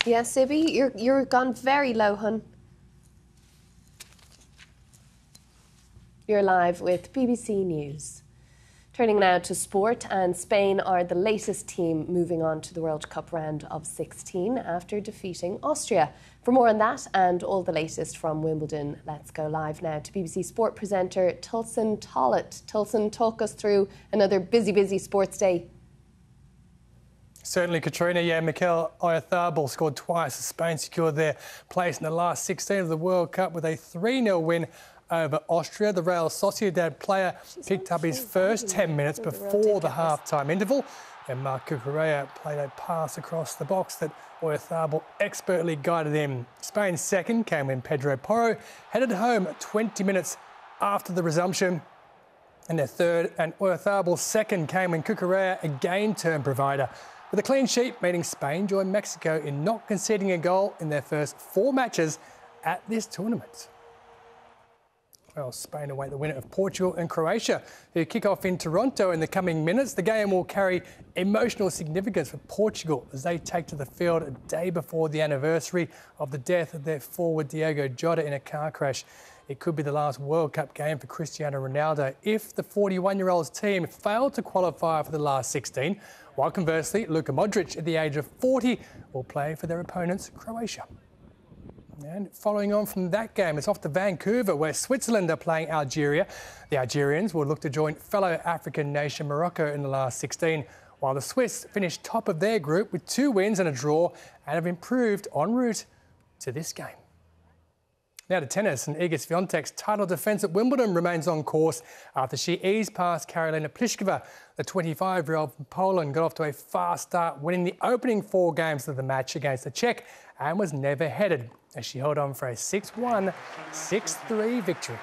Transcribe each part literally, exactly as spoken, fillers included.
Yes, Ibby, you're, you're gone very low, hun. You're live with B B C News. Turning now to sport, and Spain are the latest team moving on to the World Cup round of sixteen after defeating Austria. For more on that and all the latest from Wimbledon, let's go live now to B B C Sport presenter Tulson Tollett. Tulson, talk us through another busy, busy sports day. Certainly, Katrina. Yeah, Mikel Oyarzabal scored twice as Spain secured their place in the last sixteen of the World Cup with a three nil win over Austria. The Real Sociedad player picked up his first ten minutes before the half-time interval, and Marc Cucurella played a pass across the box that Oyarzabal expertly guided him. Spain's second came when Pedro Porro headed home twenty minutes after the resumption. And their third and Oyarzabal's second came when Cucurella again turned provider. With a clean sheet, meaning Spain joined Mexico in not conceding a goal in their first four matches at this tournament. Well, Spain await the winner of Portugal and Croatia, who kick off in Toronto in the coming minutes. The game will carry emotional significance for Portugal as they take to the field a day before the anniversary of the death of their forward Diogo Jota in a car crash. It could be the last World Cup game for Cristiano Ronaldo if the forty-one-year-old's team failed to qualify for the last sixteen, while conversely, Luka Modric, at the age of forty, will play for their opponents, Croatia. And following on from that game, it's off to Vancouver, where Switzerland are playing Algeria. The Algerians will look to join fellow African nation Morocco in the last sixteen, while the Swiss finished top of their group with two wins and a draw and have improved en route to this game. Now to tennis, and Iga Swiatek's title defence at Wimbledon remains on course after she eased past Karolina Pliskova. The twenty-five-year-old from Poland got off to a fast start, winning the opening four games of the match against the Czech and was never headed as she held on for a six one, six three victory.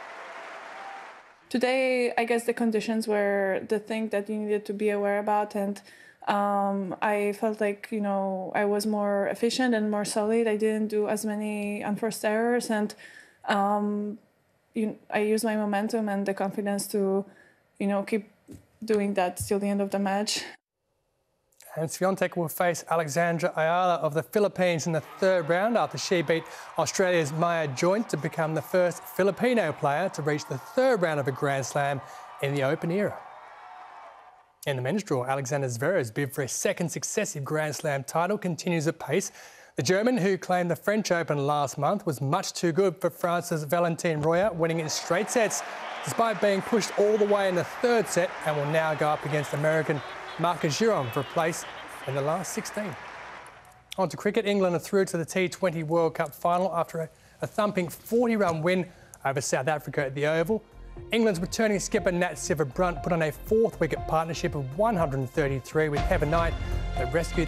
Today, I guess the conditions were the thing that you needed to be aware about, and um, I felt like, you know, I was more efficient and more solid. I didn't do as many unforced errors, and um, you, I used my momentum and the confidence to, you know, keep doing that till the end of the match. And Swiatek will face Alexandra Ayala of the Philippines in the third round after she beat Australia's Maya Joint to become the first Filipino player to reach the third round of a Grand Slam in the Open era. In the men's draw, Alexander Zverev's bid for a second successive Grand Slam title continues at pace. The German, who claimed the French Open last month, was much too good for France's Valentin Royer, winning in straight sets, despite being pushed all the way in the third set, and will now go up against American Marcus Giron for a place in the last sixteen. On to cricket. England are through to the T twenty World Cup final after a, a thumping forty-run win over South Africa at the Oval. England's returning skipper Nat Sciver-Brunt put on a fourth wicket partnership of one hundred thirty-three with Heather Knight that rescued.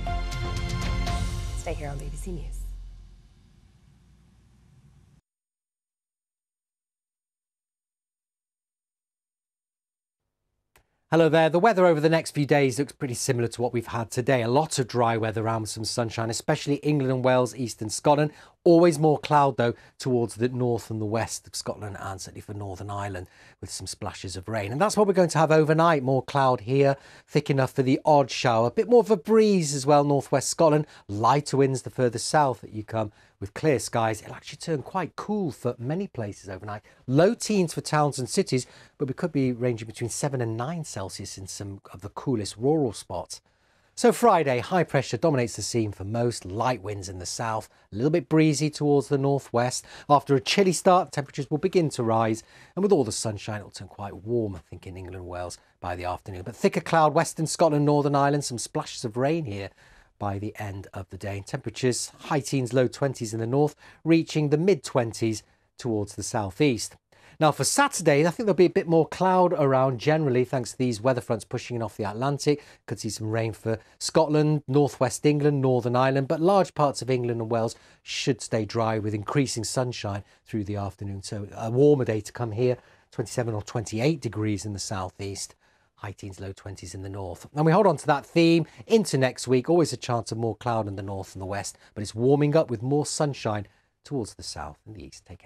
Stay here on B B C News. Hello there. The weather over the next few days looks pretty similar to what we've had today. A lot of dry weather around with some sunshine, especially England and Wales, eastern Scotland. Always more cloud, though, towards the north and the west of Scotland and certainly for Northern Ireland with some splashes of rain. And that's what we're going to have overnight. More cloud here, thick enough for the odd shower. A bit more of a breeze as well, northwest Scotland. Lighter winds the further south that you come. With clear skies, it'll actually turn quite cool for many places overnight. Low teens for towns and cities, but we could be ranging between seven and nine Celsius in some of the coolest rural spots. So Friday, high pressure dominates the scene for most. Light winds in the south, a little bit breezy towards the northwest. After a chilly start, temperatures will begin to rise. And with all the sunshine, it'll turn quite warm, I think, in England and Wales by the afternoon. But thicker cloud, western Scotland, Northern Ireland, some splashes of rain here by the end of the day. And temperatures, high teens, low twenties in the north, reaching the mid twenties towards the southeast. Now for Saturday, I think there'll be a bit more cloud around generally, thanks to these weather fronts pushing in off the Atlantic. Could see some rain for Scotland, northwest England, Northern Ireland, but large parts of England and Wales should stay dry with increasing sunshine through the afternoon. So a warmer day to come here, twenty-seven or twenty-eight degrees in the southeast. High teens, low twenties in the north. And we hold on to that theme into next week. Always a chance of more cloud in the north and the west, but it's warming up with more sunshine towards the south and the east. Take care.